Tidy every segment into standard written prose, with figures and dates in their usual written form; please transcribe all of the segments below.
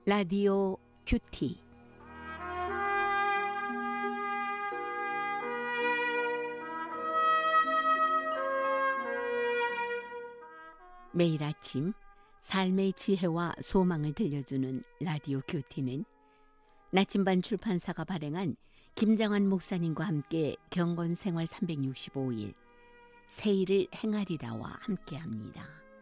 라디오 큐티. 매일 아침 삶의 지혜와 소망을 들려주는 라디오 큐티는 나침반 출판사가 발행한 김장환 목사님과 함께 경건생활 365일 세일을 행하리라와 함께합니다.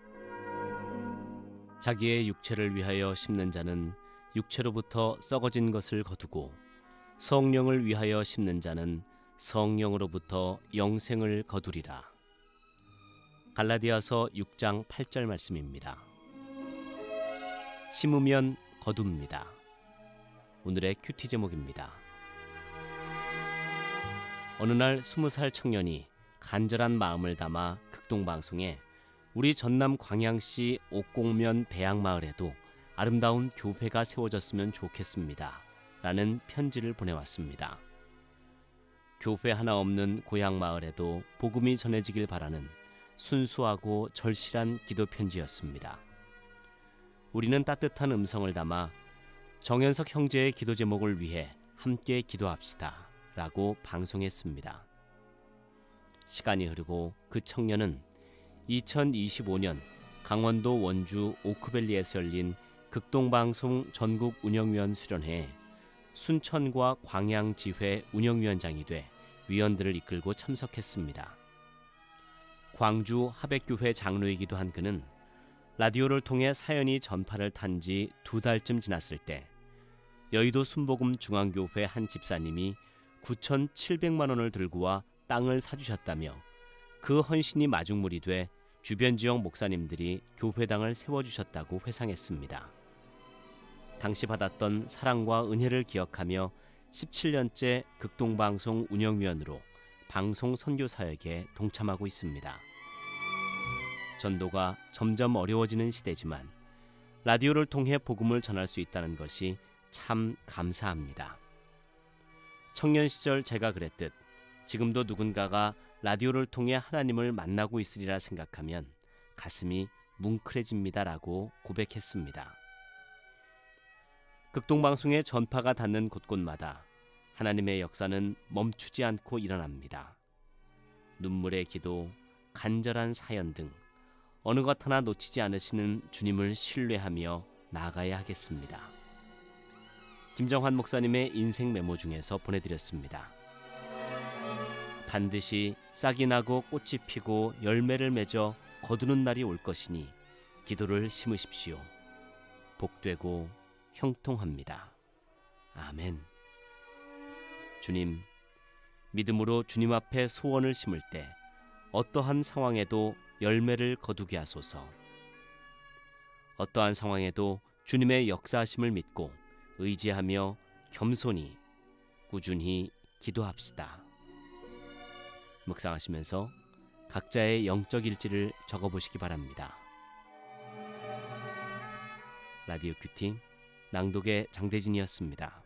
자기의 육체를 위하여 심는 자는 육체로부터 썩어진 것을 거두고 성령을 위하여 심는 자는 성령으로부터 영생을 거두리라. 갈라디아서 6장 8절 말씀입니다. 심으면 거둡니다. 오늘의 큐티 제목입니다. 어느 날 20살 청년이 간절한 마음을 담아 극동방송에 우리 전남 광양시 옥곡면 배양마을에도 아름다운 교회가 세워졌으면 좋겠습니다. 라는 편지를 보내왔습니다. 교회 하나 없는 고향 마을에도 복음이 전해지길 바라는 순수하고 절실한 기도 편지였습니다. 우리는 따뜻한 음성을 담아 정현석 형제의 기도 제목을 위해 함께 기도합시다. 라고 방송했습니다. 시간이 흐르고 그 청년은 2025년 강원도 원주 오크밸리에서 열린 극동방송 전국 운영위원 수련회에 순천과 광양지회 운영위원장이 돼 위원들을 이끌고 참석했습니다. 광주 하백교회 장로이기도 한 그는 라디오를 통해 사연이 전파를 탄 지 2달쯤 지났을 때 여의도 순복음 중앙교회 한 집사님이 9,700만 원을 들고 와 땅을 사주셨다며 그 헌신이 마중물이 돼 주변 지역 목사님들이 교회당을 세워주셨다고 회상했습니다. 당시 받았던 사랑과 은혜를 기억하며 17년째 극동방송 운영위원으로 방송 선교 사역에 동참하고 있습니다. 전도가 점점 어려워지는 시대지만 라디오를 통해 복음을 전할 수 있다는 것이 참 감사합니다. 청년 시절 제가 그랬듯 지금도 누군가가 라디오를 통해 하나님을 만나고 있으리라 생각하면 가슴이 뭉클해집니다라고 고백했습니다. 극동방송의 전파가 닿는 곳곳마다 하나님의 역사는 멈추지 않고 일어납니다. 눈물의 기도, 간절한 사연 등 어느 것 하나 놓치지 않으시는 주님을 신뢰하며 나아가야 하겠습니다. 김정환 목사님의 인생 메모 중에서 보내드렸습니다. 반드시 싹이 나고 꽃이 피고 열매를 맺어 거두는 날이 올 것이니 기도를 심으십시오. 복되고 형통합니다. 아멘. 주님, 믿음으로 주님 앞에 소원을 심을 때 어떠한 상황에도 열매를 거두게 하소서. 어떠한 상황에도 주님의 역사하심을 믿고 의지하며 겸손히 꾸준히 기도합시다. 묵상하시면서 각자의 영적 일지를 적어보시기 바랍니다. 라디오 큐티 낭독의 장대진이었습니다.